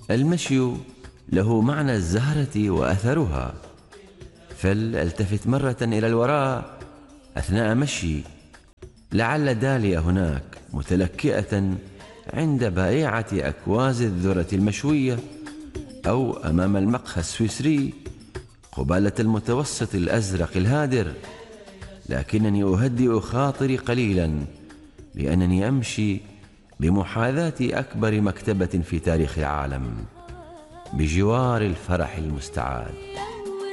المشي له معنى الزهرة وأثرها، فلألتفت مرة إلى الوراء أثناء مشي، لعل داليا هناك متلكئة عند بائعة أكواز الذرة المشوية، أو أمام المقهى السويسري قبالة المتوسط الأزرق الهادر، لكنني أهدئ خاطري قليلا لأنني أمشي بمحاذاة أكبر مكتبة في تاريخ العالم بجوار الفرح المستعاد.